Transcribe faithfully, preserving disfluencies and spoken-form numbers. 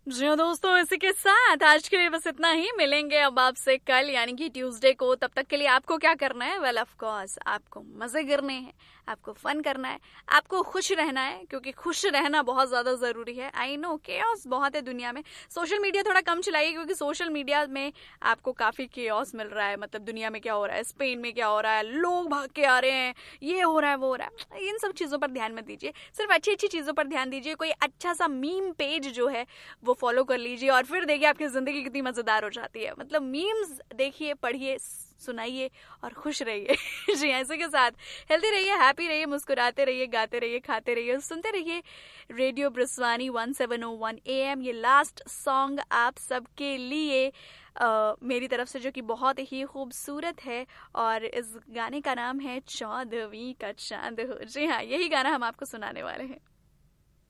जी हाँ दोस्तों, इसी के साथ आज के लिए बस इतना ही। मिलेंगे अब आपसे कल यानी कि ट्यूसडे को। तब तक के लिए आपको क्या करना है? वेल ऑफ कोर्स आपको मजे करने हैं, आपको फन करना है, आपको खुश रहना है, क्योंकि खुश रहना बहुत ज्यादा जरूरी है। आई नो केओस बहुत है दुनिया में। सोशल मीडिया थोड़ा कम चलाइए, क्योंकि सोशल मीडिया में आपको काफी केओस मिल रहा है। मतलब दुनिया में क्या हो रहा है, स्पेन में क्या हो रहा है, लोग भाग के आ रहे हैं, ये हो रहा है वो हो रहा है, इन सब चीजों पर ध्यान मत दीजिए। सिर्फ अच्छी अच्छी चीजों पर ध्यान दीजिए। कोई अच्छा सा मीम पेज जो है वो फॉलो कर लीजिए, और फिर देखिए आपकी जिंदगी कितनी मजेदार हो जाती है। मतलब मीम्स देखिए, पढ़िए, सुनाइए और खुश रहिए। जी ऐसे के साथ हेल्दी रहिए, हैप्पी रहिए, मुस्कुराते रहिए, गाते रहिए, खाते रहिए, सुनते रहिए radio ब्रिस्वानी one seven O one A M. ये लास्ट सॉन्ग आप सबके लिए अ, मेरी तरफ से, जो कि बहुत ही खूबसूरत है, और इस गाने का नाम है चौदहवीं का चांद हो। जी हाँ, यही गाना हम आपको सुनाने वाले हैं।